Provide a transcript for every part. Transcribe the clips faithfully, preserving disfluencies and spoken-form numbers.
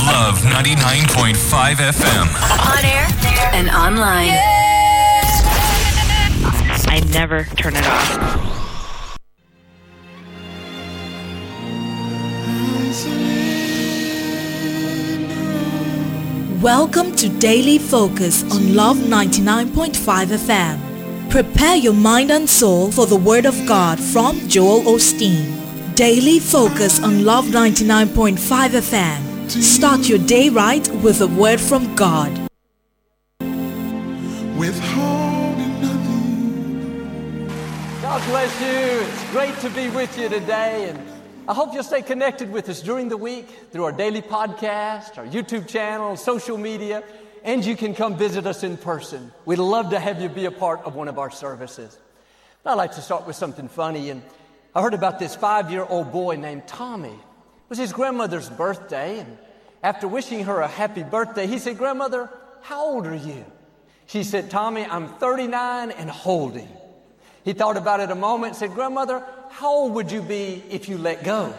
Love ninety-nine point five F M. On air and online. I never turn it off. Welcome to Daily Focus on Love ninety-nine point five F M. Prepare your mind and soul for the Word of God from Joel Osteen. Daily Focus on Love ninety-nine point five F M. Start your day right with a word from God. Withholding nothing. God bless you. It's great to be with you today, and I hope you'll stay connected with us during the week through our daily podcast, our YouTube channel, social media, and you can come visit us in person. We'd love to have you be a part of one of our services. I'd like to start with something funny, and I heard about this five-year-old boy named Tommy. It was his grandmother's birthday, and after wishing her a happy birthday, he said, "Grandmother, how old are you?" She said, "Tommy, I'm thirty-nine and holding." He thought about it a moment and said, "Grandmother, how old would you be if you let go?"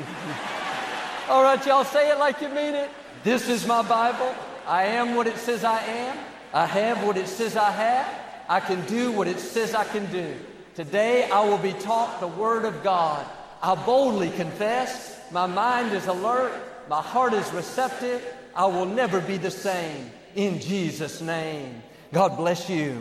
All right, y'all, say it like you mean it. This is my Bible. I am what it says I am. I have what it says I have. I can do what it says I can do. Today, I will be taught the Word of God. I boldly confess. My mind is alert. My heart is receptive. I will never be the same. In Jesus' name. God bless you.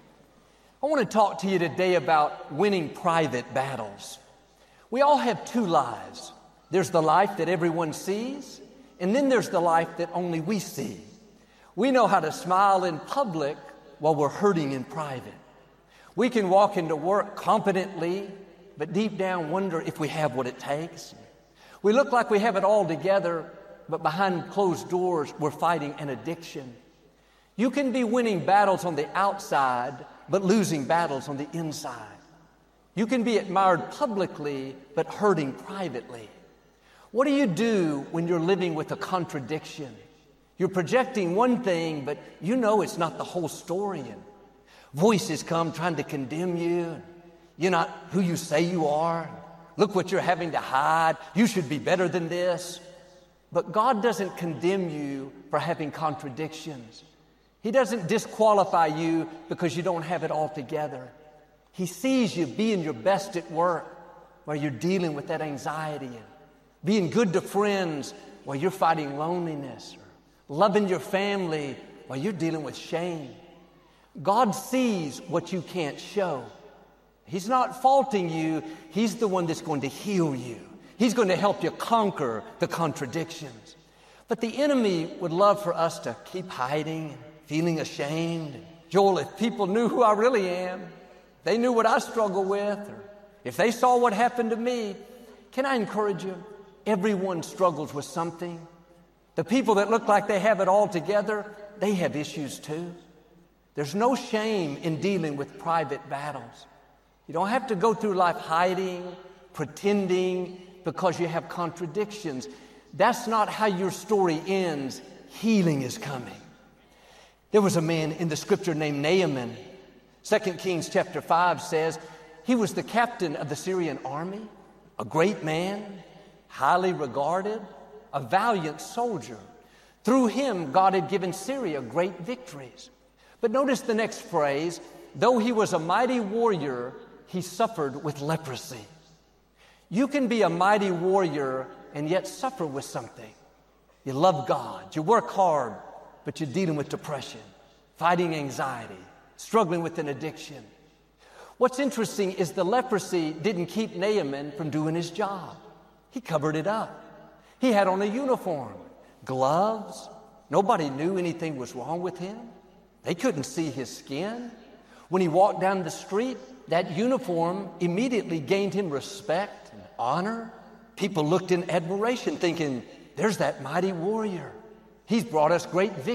I want to talk to you today about winning private battles. We all have two lives. There's the life that everyone sees, and then there's the life that only we see. We know how to smile in public while we're hurting in private. We can walk into work competently, but deep down wonder if we have what it takes. We look like we have it all together, but behind closed doors, we're fighting an addiction. You can be winning battles on the outside, but losing battles on the inside. You can be admired publicly, but hurting privately. What do you do when you're living with a contradiction? You're projecting one thing, but you know it's not the whole story. And voices come trying to condemn you. You're not who you say you are. Look what you're having to hide. You should be better than this. But God doesn't condemn you for having contradictions. He doesn't disqualify you because you don't have it all together. He sees you being your best at work while you're dealing with that anxiety, and being good to friends while you're fighting loneliness, or loving your family while you're dealing with shame. God sees what you can't show. He's not faulting you. He's the one that's going to heal you. He's going to help you conquer the contradictions. But the enemy would love for us to keep hiding and feeling ashamed. Joel, if people knew who I really am, they knew what I struggle with, or if they saw what happened to me, can I encourage you? Everyone struggles with something. The people that look like they have it all together, they have issues too. There's no shame in dealing with private battles. You don't have to go through life hiding, pretending, because you have contradictions. That's not how your story ends. Healing is coming. There was a man in the scripture named Naaman. Second Kings chapter five says he was the captain of the Syrian army, a great man, highly regarded, a valiant soldier. Through him, God had given Syria great victories. But notice the next phrase, though he was a mighty warrior, he suffered with leprosy. You can be a mighty warrior and yet suffer with something. You love God, you work hard, but you're dealing with depression, fighting anxiety, struggling with an addiction. What's interesting is the leprosy didn't keep Naaman from doing his job. He covered it up. He had on a uniform, gloves. Nobody knew anything was wrong with him. They couldn't see his skin. When he walked down the street, that uniform immediately gained him respect and honor. People looked in admiration thinking, there's that mighty warrior. He's brought us great victory.